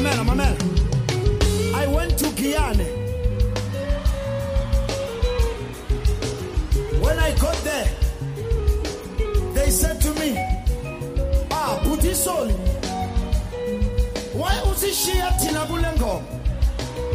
Mamela. I went to Guyana. When I got there, they said to me, Butisoli, why was he Shia Tinabulengo?